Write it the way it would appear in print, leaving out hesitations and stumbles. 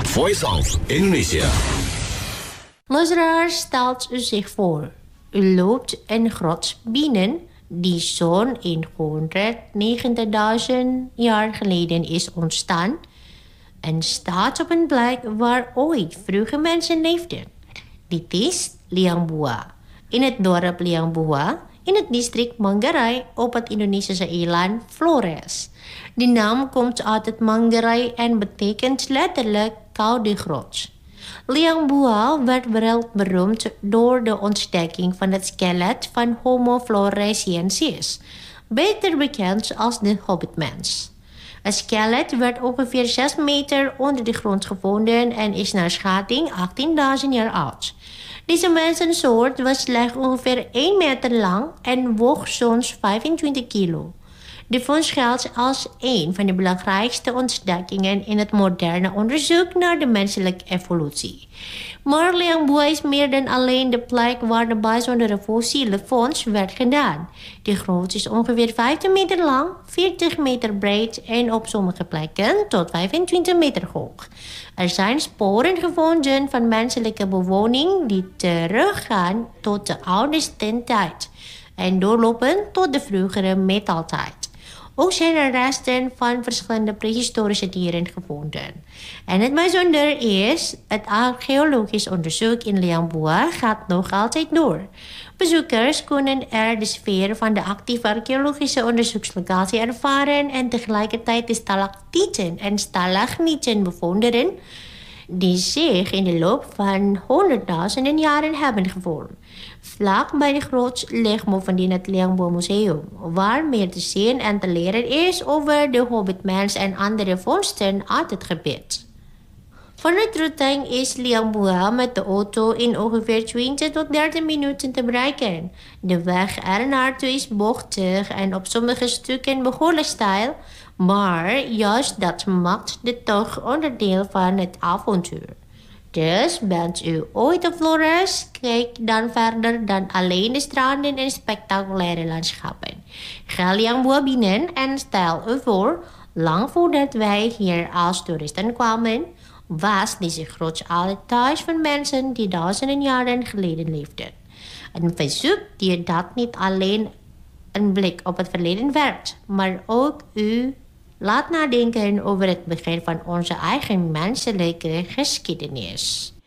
Voice of Indonesia. Luisteraars, stelt u zich voor. U loopt een grot binnen die zo'n 190.000 jaar geleden is ontstaan en staat op een plek waar ooit vroege mensen leefden. Dit is Liang Bua, in het dorp Liang Bua, in het district Manggarai op het Indonesische eiland Flores. De naam komt uit het Manggarai en betekent letterlijk koude grot. Liang Bua werd wereldberoemd door de ontdekking van het skelet van Homo floresiensis, beter bekend als de Hobbitmens. Het skelet werd ongeveer 6 meter onder de grond gevonden en is naar schatting 18.000 jaar oud. Deze mensensoort was slechts ongeveer 1 meter lang en woog zo'n 25 kilo. De vondst geldt als een van de belangrijkste ontdekkingen in het moderne onderzoek naar de menselijke evolutie. Maar Liang Bua is meer dan alleen de plek waar de bijzondere fossiele vondst werd gedaan. De grot is ongeveer 15 meter lang, 40 meter breed en op sommige plekken tot 25 meter hoog. Er zijn sporen gevonden van menselijke bewoning die teruggaan tot de oude steentijd en doorlopen tot de vroegere metaaltijd. Ook zijn er resten van verschillende prehistorische dieren gevonden. En het bijzonder is, het archeologisch onderzoek in Liang Bua gaat nog altijd door. Bezoekers kunnen er de sfeer van de actieve archeologische onderzoekslocatie ervaren en tegelijkertijd de stalactieten en stalagmieten bewonderen die zich in de loop van honderdduizenden jaren hebben gevormd. Vlak bij de grot ligt bovendien het Liang Bua Museum, waar meer te zien en te leren is over de Hobbitmens en andere vondsten uit het gebied. Vanuit Ruteng is Liang Bua met de auto in ongeveer 20 tot 30 minuten te bereiken. De weg ernaartoe is bochtig en op sommige stukken behoorlijk steil, maar juist dat maakt de tocht onderdeel van het avontuur. Dus bent u ooit op Flores, kijk dan verder dan alleen de stranden en spectaculaire landschappen. Ga Liang Bua binnen en stel u voor, lang voordat wij hier als toeristen kwamen, was deze grot al het thuis van mensen die duizenden jaren geleden leefden. Een bezoek die dat niet alleen een blik op het verleden werpt, maar ook u laat nadenken over het begin van onze eigen menselijke geschiedenis.